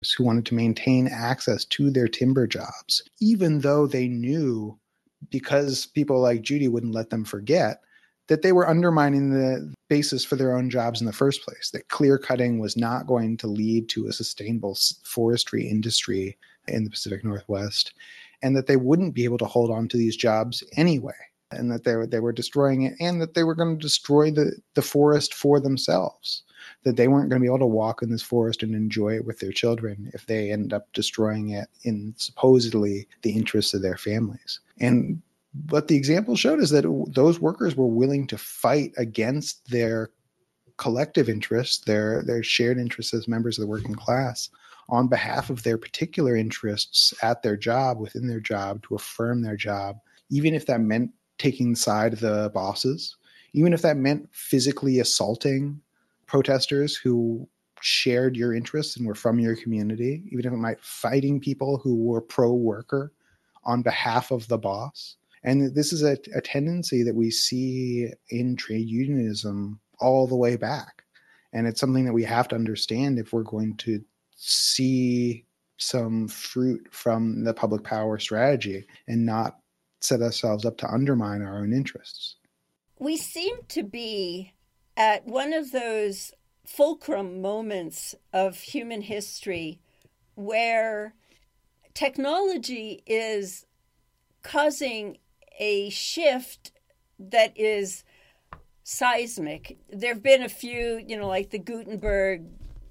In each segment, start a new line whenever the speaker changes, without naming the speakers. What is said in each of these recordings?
who wanted to maintain access to their timber jobs, even though they knew, because people like Judy wouldn't let them forget, that they were undermining the basis for their own jobs in the first place, that clear cutting was not going to lead to a sustainable forestry industry in the Pacific Northwest, and that they wouldn't be able to hold on to these jobs anyway, and that they were destroying it, and that they were going to destroy the forest for themselves, that they weren't going to be able to walk in this forest and enjoy it with their children if they end up destroying it in supposedly the interests of their families. And what the example showed is that those workers were willing to fight against their collective interests, their shared interests as members of the working class, on behalf of their particular interests at their job, within their job, to affirm their job, even if that meant taking the side of the bosses, even if that meant physically assaulting protesters who shared your interests and were from your community, even if it meant fighting people who were pro-worker on behalf of the boss. And this is a tendency that we see in trade unionism all the way back. And it's something that we have to understand if we're going to see some fruit from the public power strategy and not set ourselves up to undermine our own interests.
We seem to be at one of those fulcrum moments of human history where technology is causing a shift that is seismic. There have been a few, like the Gutenberg,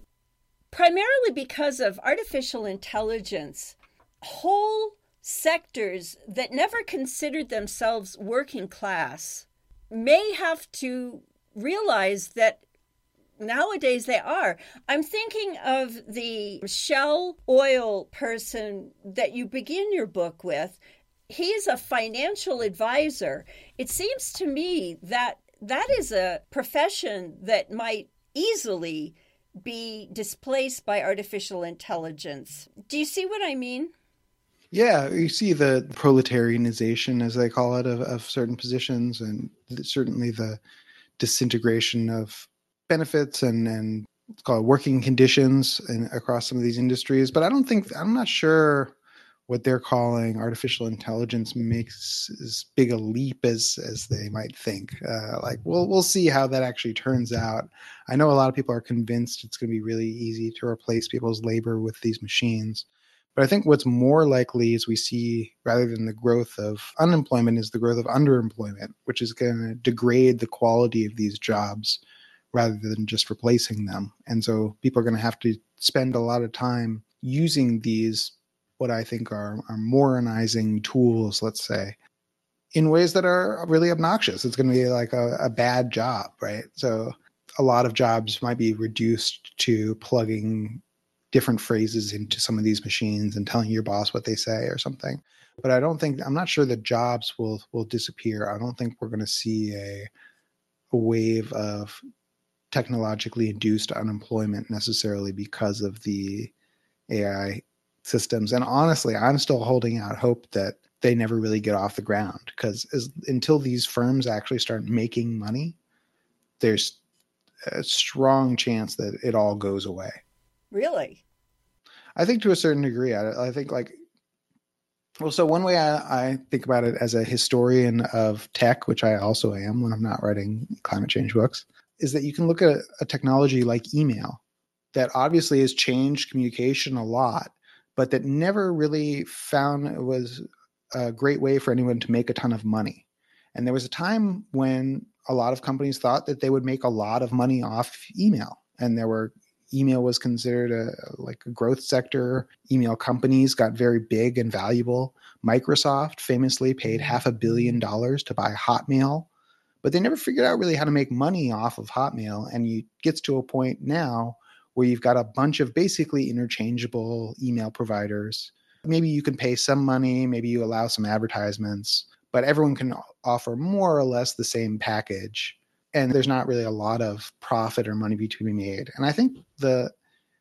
primarily because of artificial intelligence. Whole sectors that never considered themselves working class may have to realize that nowadays they are. I'm thinking of the Shell oil person that you begin your book with. He's a financial advisor. It seems to me that that is a profession that might easily be displaced by artificial intelligence. Do you see what I mean?
Yeah, you see the proletarianization, as they call it, of certain positions, and certainly the disintegration of benefits and it's called working conditions across some of these industries. But I'm not sure what they're calling artificial intelligence makes as big a leap as they might think. We'll see how that actually turns out. I know a lot of people are convinced it's going to be really easy to replace people's labor with these machines. But I think what's more likely is we see, rather than the growth of unemployment, is the growth of underemployment, which is going to degrade the quality of these jobs rather than just replacing them. And so people are going to have to spend a lot of time using these, what I think are moralizing tools, let's say, in ways that are really obnoxious. It's going to be like a bad job, right? So a lot of jobs might be reduced to plugging different phrases into some of these machines and telling your boss what they say or something. But I'm not sure that jobs will disappear. I don't think we're going to see a wave of technologically induced unemployment necessarily because of the AI systems. And honestly, I'm still holding out hope that they never really get off the ground, because until these firms actually start making money, there's a strong chance that it all goes away.
Really?
I think to a certain degree. I think so one way I think about it as a historian of tech, which I also am when I'm not writing climate change books, is that you can look at a technology like email that obviously has changed communication a lot, but that never really found it was a great way for anyone to make a ton of money. And there was a time when a lot of companies thought that they would make a lot of money off email. And email was considered a growth sector. Email companies got very big and valuable. Microsoft famously paid $500 million to buy Hotmail, but they never figured out really how to make money off of Hotmail. And it gets to a point now where you've got a bunch of basically interchangeable email providers. Maybe you can pay some money, maybe you allow some advertisements, but everyone can offer more or less the same package. And there's not really a lot of profit or money to be made. And I think the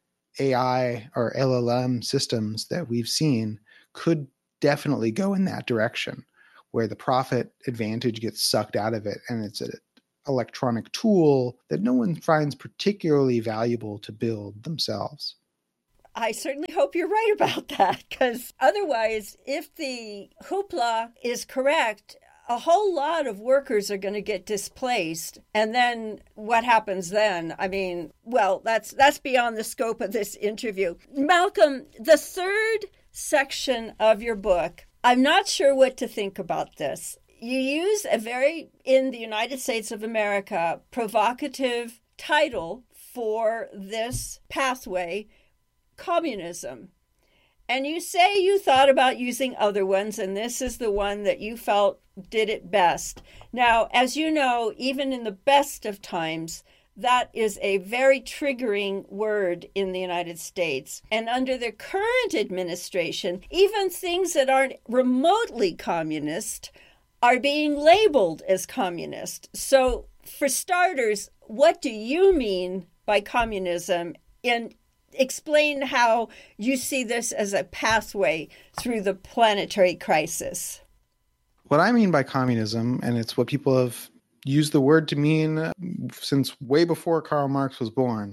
AI or LLM systems that we've seen could definitely go in that direction, where the profit advantage gets sucked out of it, and it's an electronic tool that no one finds particularly valuable to build themselves.
I certainly hope you're right about that, because otherwise, if the hoopla is correct, a whole lot of workers are going to get displaced. And then what happens then? I mean, well, that's beyond the scope of this interview. Malcolm, the third section of your book, I'm not sure what to think about this. You use a very, in the United States of America, provocative title for this pathway, communism. And you say you thought about using other ones, and this is the one that you felt did it best. Now, as you know, even in the best of times, that is a very triggering word in the United States. And under the current administration, even things that aren't remotely communist are being labeled as communist. So, for starters, what do you mean by communism? And explain how you see this as a pathway through the planetary crisis.
What I mean by communism, and it's what people have used the word to mean since way before Karl Marx was born,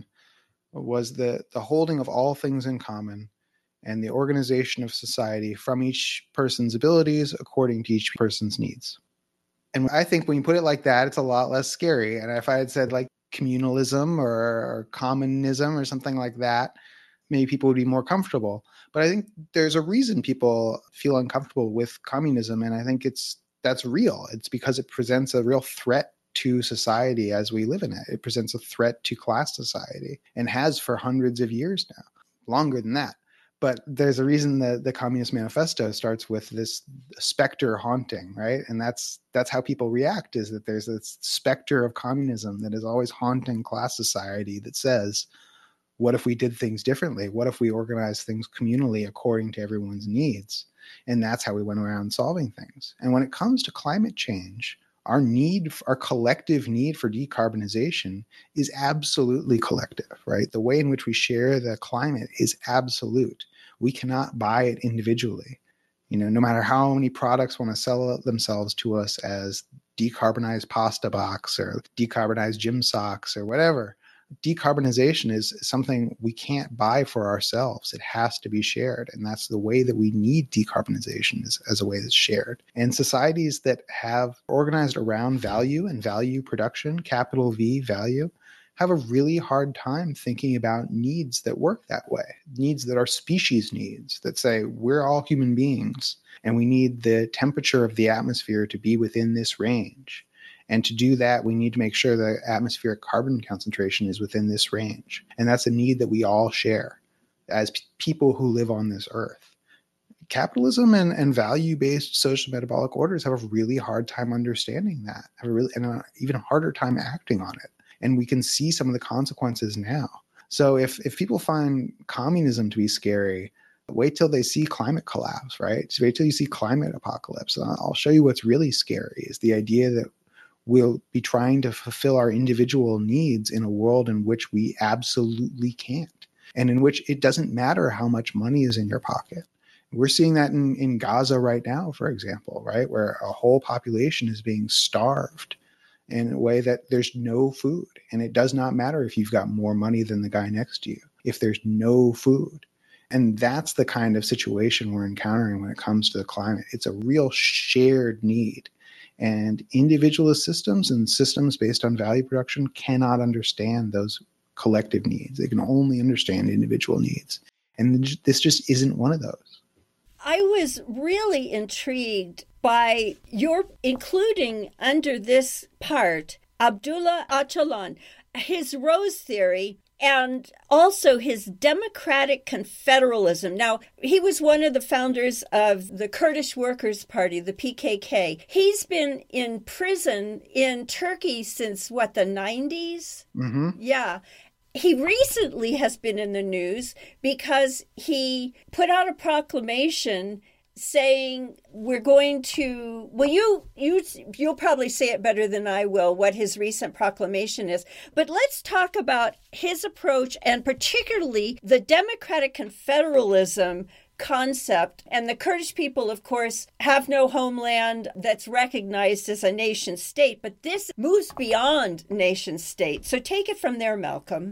was the holding of all things in common and the organization of society from each person's abilities according to each person's needs. And I think when you put it like that, it's a lot less scary. And if I had said like communalism or commonism or something like that, maybe people would be more comfortable. But I think there's a reason people feel uncomfortable with communism, and I think that's real. It's because it presents a real threat to society as we live in it. It presents a threat to class society and has for hundreds of years now, longer than that. But there's a reason that the Communist Manifesto starts with this specter haunting, right? And that's how people react, is that there's this specter of communism that is always haunting class society that says, what if we did things differently? What if we organized things communally according to everyone's needs? And that's how we went around solving things. And when it comes to climate change, our collective need for decarbonization is absolutely collective, right? The way in which we share the climate is absolute. We cannot buy it individually. No matter how many products want to sell themselves to us as decarbonized pasta box or decarbonized gym socks or whatever, decarbonization is something we can't buy for ourselves. It has to be shared. And that's the way that we need decarbonization, is as a way that's shared. And societies that have organized around value and value production, capital V value, have a really hard time thinking about needs that work that way. Needs that are species needs, that say we're all human beings and we need the temperature of the atmosphere to be within this range. And to do that, we need to make sure the atmospheric carbon concentration is within this range. And that's a need that we all share as people who live on this earth. Capitalism and value-based social metabolic orders have a really hard time understanding that, and an even harder time acting on it. And we can see some of the consequences now. So if people find communism to be scary, wait till they see climate collapse, right? So wait till you see climate apocalypse. I'll show you what's really scary, is the idea that we'll be trying to fulfill our individual needs in a world in which we absolutely can't, and in which it doesn't matter how much money is in your pocket. We're seeing that in Gaza right now, for example, right? Where a whole population is being starved in a way that there's no food. And it does not matter if you've got more money than the guy next to you, if there's no food. And that's the kind of situation we're encountering when it comes to the climate. It's a real shared need. And individualist systems and systems based on value production cannot understand those collective needs. They can only understand individual needs. And this just isn't one of those.
I was really intrigued by your including under this part Abdullah Öcalan, his Rose theory, and also his democratic confederalism. Now, he was one of the founders of the Kurdish Workers' Party, the PKK. He's been in prison in Turkey since, the 90s?
Mm-hmm.
Yeah. He recently has been in the news because he put out a proclamation saying we're going to, well, you'll probably say it better than I will, what his recent proclamation is. But let's talk about his approach, and particularly the democratic confederalism concept. And the Kurdish people, of course, have no homeland that's recognized as a nation state, but this moves beyond nation state. So take it from there, Malcolm.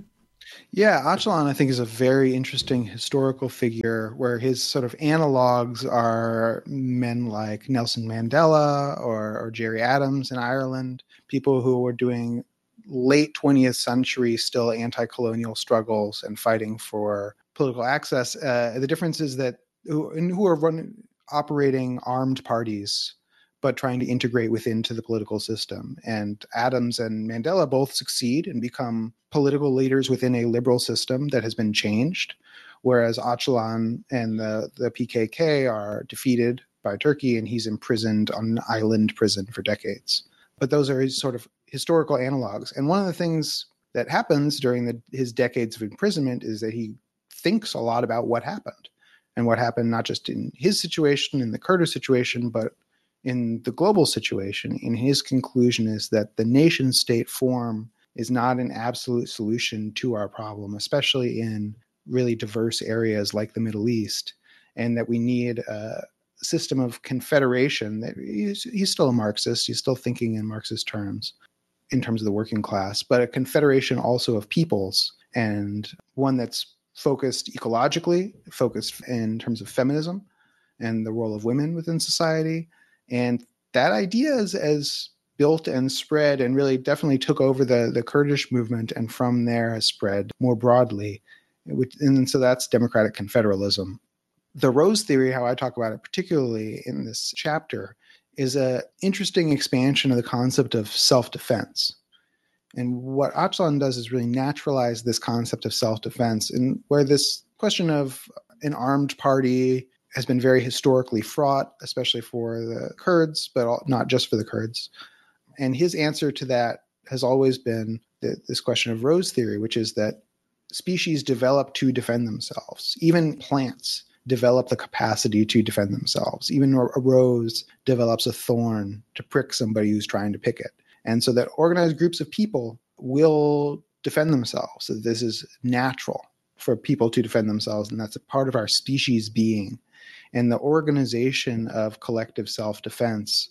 Yeah, Öcalan, I think, is a very interesting historical figure where his sort of analogs are men like Nelson Mandela or Gerry Adams in Ireland, people who were doing late 20th century still anti-colonial struggles and fighting for political access. The difference is that who are operating armed parties but trying to integrate within to the political system. And Adams and Mandela both succeed and become political leaders within a liberal system that has been changed, whereas Öcalan and the PKK are defeated by Turkey and he's imprisoned on an island prison for decades. But those are his sort of historical analogs. And one of the things that happens during his decades of imprisonment is that he thinks a lot about what happened, and what happened not just in his situation, in the Kurdish situation, but in the global situation. In his conclusion is that the nation state form is not an absolute solution to our problem, especially in really diverse areas like the Middle East, and that we need a system of confederation. That he's still a Marxist, he's still thinking in Marxist terms in terms of the working class, but a confederation also of peoples, and one that's focused ecologically, focused in terms of feminism and the role of women within society. And that idea as built and spread and really definitely took over the Kurdish movement, and from there has spread more broadly. And so that's democratic confederalism. The Rose theory, how I talk about it particularly in this chapter, is an interesting expansion of the concept of self-defense. And what Öcalan does is really naturalize this concept of self-defense, and where this question of an armed party has been very historically fraught, especially for the Kurds, but not just for the Kurds. And his answer to that has always been this question of Rose theory, which is that species develop to defend themselves. Even plants develop the capacity to defend themselves. Even a rose develops a thorn to prick somebody who's trying to pick it. And so that organized groups of people will defend themselves. So this is natural for people to defend themselves, and that's a part of our species being. And the organization of collective self-defense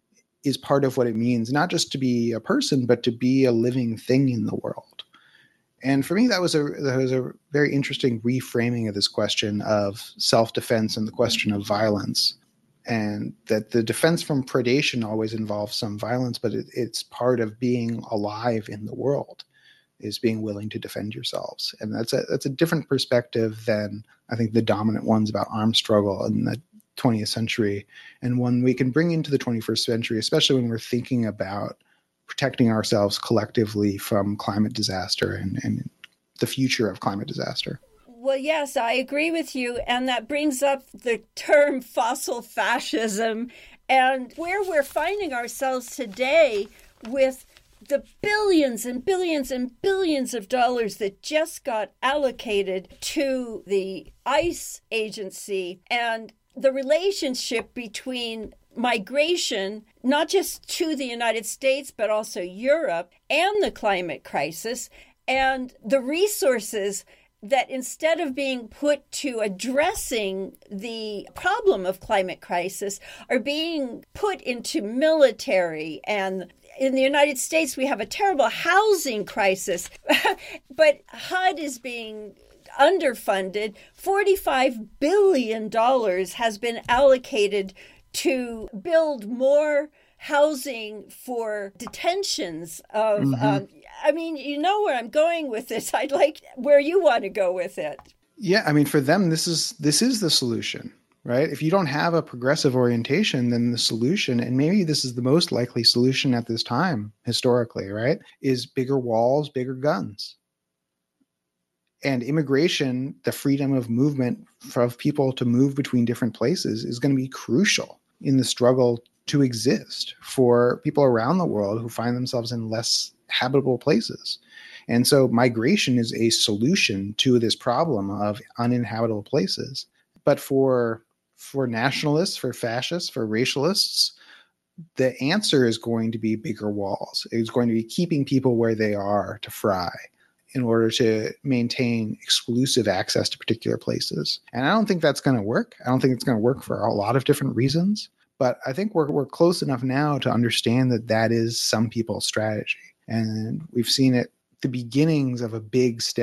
is part of what it means, not just to be a person, but to be a living thing in the world. And for me, that was a very interesting reframing of this question of self-defense and the question of violence. And that the defense from predation always involves some violence, but it's part of being alive in the world, is being willing to defend yourselves. And that's a different perspective than I think the dominant ones about armed struggle in the 20th century, and one we can bring into the 21st century, especially when we're thinking about protecting ourselves collectively from climate disaster and the future of climate disaster.
Well, yes, I agree with you. And that brings up the term fossil fascism, and where we're finding ourselves today with the billions and billions and billions of dollars that just got allocated to the ICE agency, and the relationship between migration, not just to the United States, but also Europe, and the climate crisis, and the resources that instead of being put to addressing the problem of climate crisis are being put into military. And in the United States, we have a terrible housing crisis, but HUD is being underfunded. $45 billion has been allocated to build more housing for detentions of, I mean, you know where I'm going with this. I'd like where you want to go with it.
Yeah, I mean, for them, this is the solution, right? If you don't have a progressive orientation, then the solution, and maybe this is the most likely solution at this time historically, right, is bigger walls, bigger guns. And immigration, the freedom of movement of people to move between different places, is going to be crucial in the struggle to exist for people around the world who find themselves in less habitable places. And so migration is a solution to this problem of uninhabitable places. But for nationalists, for fascists, for racialists, the answer is going to be bigger walls. It's going to be keeping people where they are to fry in order to maintain exclusive access to particular places. And I don't think that's going to work. I don't think it's going to work for a lot of different reasons. But I think we're close enough now to understand that that is some people's strategy. And we've seen it, the beginnings of a big step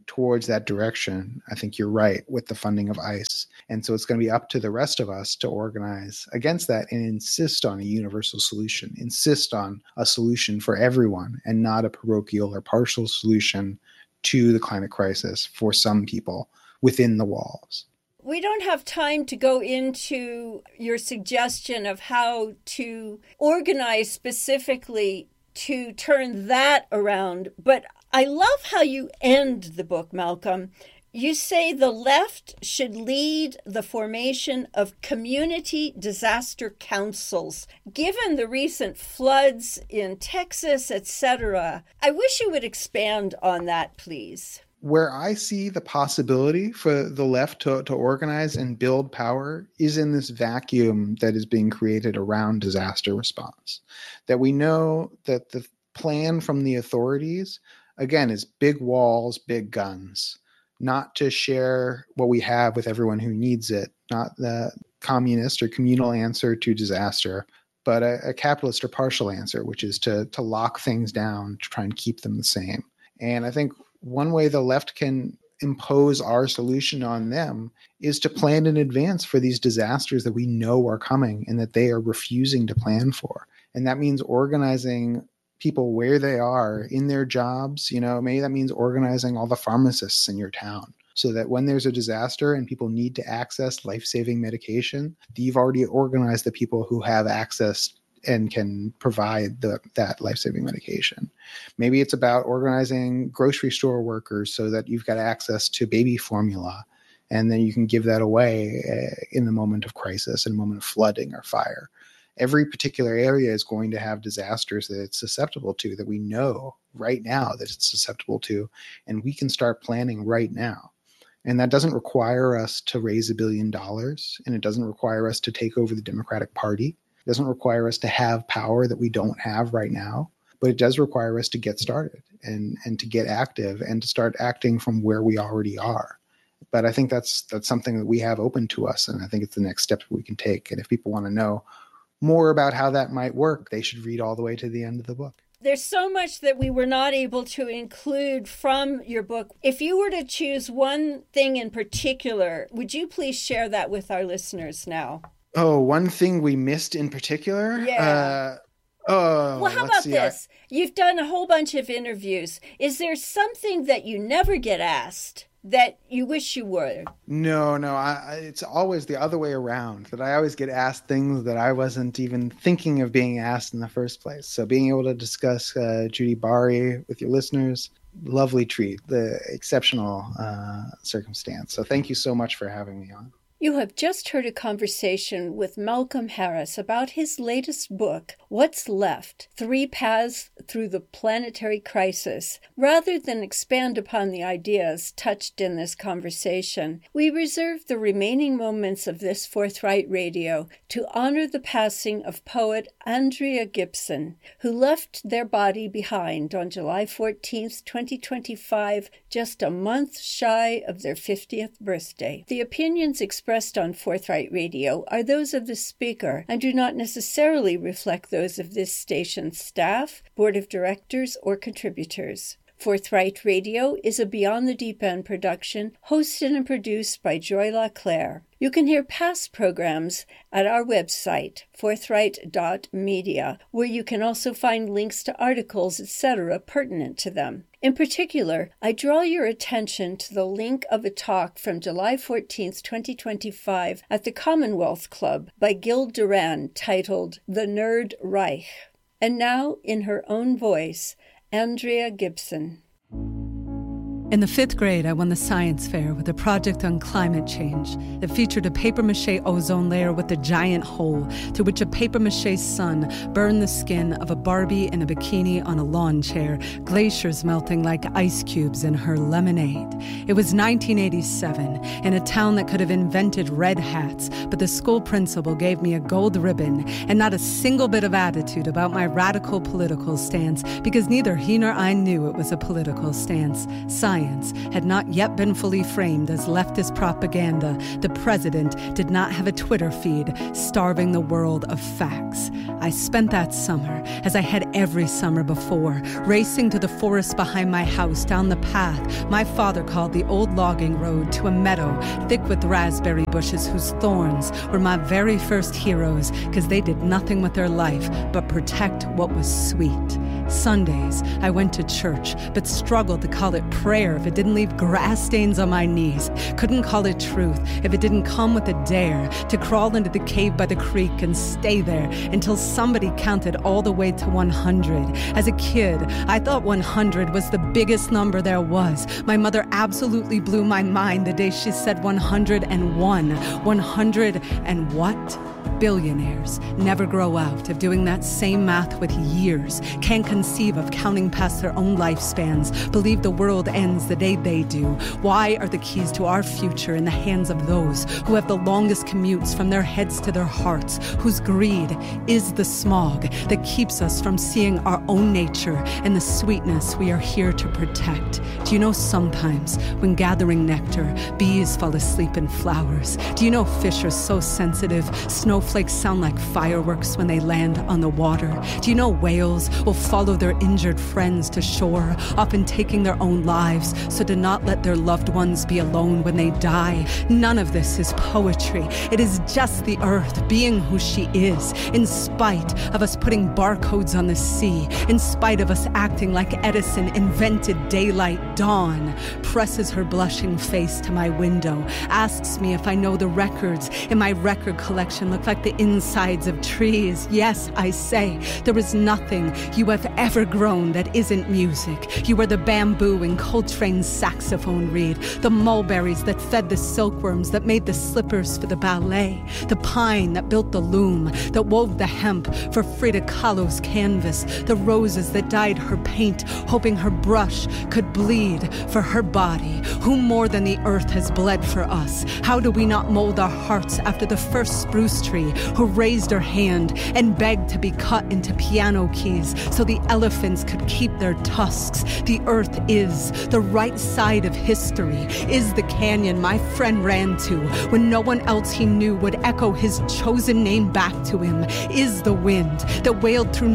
towards that direction. I think you're right with the funding of ICE. And so it's going to be up to the rest of us to organize against that and insist on a universal solution, insist on a solution for everyone and not a parochial or partial solution to the climate crisis for some people within the walls.
We don't have time to go into your suggestion of how to organize specifically to turn that around, but I love how you end the book, Malcolm. You say the left should lead the formation of community disaster councils. Given the recent floods in Texas, etc., I wish you would expand on that, please.
Where I see the possibility for the left to organize and build power is in this vacuum that is being created around disaster response. That we know that the plan from the authorities, again, is big walls, big guns, not to share what we have with everyone who needs it, not the communist or communal answer to disaster, but a capitalist or partial answer, which is to lock things down, to try and keep them the same. And I think one way the left can impose our solution on them is to plan in advance for these disasters that we know are coming and that they are refusing to plan for. And that means organizing people where they are in their jobs. Maybe that means organizing all the pharmacists in your town so that when there's a disaster and people need to access life-saving medication, you've already organized the people who have access and can provide that life-saving medication. Maybe it's about organizing grocery store workers so that you've got access to baby formula, and then you can give that away in the moment of crisis, in a moment of flooding or fire. Every particular area is going to have disasters that it's susceptible to, that we know right now that it's susceptible to, and we can start planning right now. And that doesn't require us to raise $1 billion, and it doesn't require us to take over the Democratic Party. It doesn't require us to have power that we don't have right now, but it does require us to get started and to get active and to start acting from where we already are. But I think that's something that we have open to us, and I think it's the next step we can take. And if people want to know more about how that might work, they should read all the way to the end of the book.
There's so much that we were not able to include from your book. If you were to choose one thing in particular, would you please share that with our listeners now?
Oh, one thing we missed in particular?
Yeah. Well, how about this? You've done a whole bunch of interviews. Is there something that you never get asked that you wish you would? No.
It's always the other way around, that I always get asked things that I wasn't even thinking of being asked in the first place. So being able to discuss Judy Bari with your listeners, lovely treat, the exceptional circumstance. So thank you so much for having me on.
You have just heard a conversation with Malcolm Harris about his latest book, What's Left? 3 Paths Through the Planetary Crisis. Rather than expand upon the ideas touched in this conversation, we reserve the remaining moments of this Forthright Radio to honor the passing of poet Andrea Gibson, who left their body behind on July 14th, 2025, just a month shy of their 50th birthday. The opinions expressed on Forthright Radio are those of the speaker and do not necessarily reflect those of this station's staff, board of directors, or contributors. Forthright Radio is a Beyond the Deep End production, hosted and produced by Joy LaClaire. You can hear past programs at our website, forthright.media, where you can also find links to articles, etc., pertinent to them. In particular, I draw your attention to the link of a talk from July 14th, 2025 at the Commonwealth Club by Gil Duran titled The Nerd Reich. And now, in her own voice, Andrea Gibson.
In the 5th grade, I won the science fair with a project on climate change that featured a papier-mâché ozone layer with a giant hole to which a papier-mâché sun burned the skin of a Barbie in a bikini on a lawn chair, glaciers melting like ice cubes in her lemonade. It was 1987, in a town that could have invented red hats, but the school principal gave me a gold ribbon and not a single bit of attitude about my radical political stance, because neither he nor I knew it was a political stance. Science science had not yet been fully framed as leftist propaganda, the president did not have a Twitter feed starving the world of facts. I spent that summer, as I had every summer before, racing to the forest behind my house down the path my father called the old logging road to a meadow thick with raspberry bushes whose thorns were my very first heroes because they did nothing with their life but protect what was sweet. Sundays, I went to church, but struggled to call it prayer if it didn't leave grass stains on my knees. Couldn't call it truth if it didn't come with a dare to crawl into the cave by the creek and stay there until somebody counted all the way to 100. As a kid, I thought 100 was the biggest number there was. My mother absolutely blew my mind the day she said 101. 100 and what? Billionaires never grow out of doing that same math with years, can't conceive of counting past their own lifespans, believe the world ends the day they do. Why are the keys to our future in the hands of those who have the longest commutes from their heads to their hearts, whose greed is the smog that keeps us from seeing our own nature and the sweetness we are here to protect? Do you know sometimes when gathering nectar, bees fall asleep in flowers? Do you know fish are so sensitive, snowflakes sound like fireworks when they land on the water? Do you know whales will follow their injured friends to shore, often taking their own lives so to not let their loved ones be alone when they die? None of this is poetry. It is just the earth being who she is, in spite of us putting barcodes on the sea, in spite of us acting like Edison invented daylight. Dawn presses her blushing face to my window, asks me if I know the records in my record collection look like the insides of trees. Yes, I say, there is nothing you have ever grown that isn't music. You are the bamboo in Coltrane's saxophone reed, the mulberries that fed the silkworms that made the slippers for the ballet, the pine that built the loom, that wove the hemp for Frida Kahlo's canvas, the roses that dyed her paint, hoping her brush could bleed for her body. Who more than the earth has bled for us? How do we not mold our hearts after the first spruce tree who raised her hand and begged to be cut into piano keys so the elephants could keep their tusks? The earth is the right side of history, is the canyon my friend ran to when no one else he knew would echo his chosen name back to him, is the wind that wailed through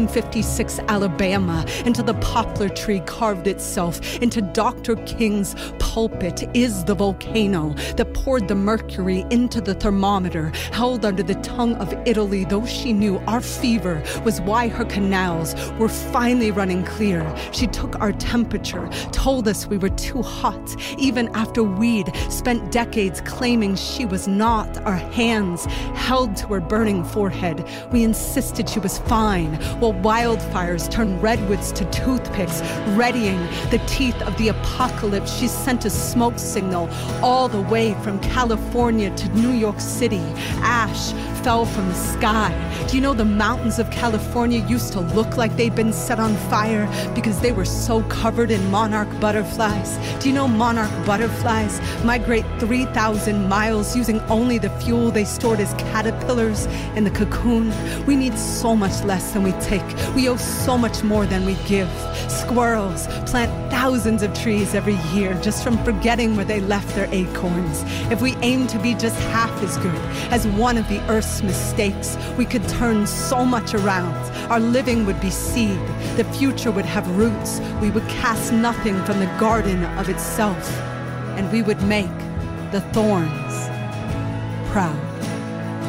1956 Alabama until the poplar tree carved itself into Dr. King's pulpit, is the volcano that poured the mercury into the thermometer held under the tongue of Italy, though she knew our fever was why her canals were finally running clear. She took our temperature, told us we were too hot, even after we'd spent decades claiming she was not. Our hands held to her burning forehead. We insisted she was fine, while wildfires turned redwoods to toothpicks, readying the teeth of the apocalypse. She sent a smoke signal all the way from California to New York City. Ash fell from the sky. Do you know the mountains of California used to look like they'd been set on fire because they were so covered in monarch butterflies? Do you know monarch butterflies migrate 3,000 miles using only the fuel they stored as caterpillars in the cocoon? We need so much less than we take. We owe so much more than we give. Squirrels plant thousands of trees every year just from forgetting where they left their acorns. If we aim to be just half as good as one of the earth's mistakes, we could turn so much around. Our living would be seed. The future would have roots. We would cast nothing from the garden of itself. And we would make the thorns proud.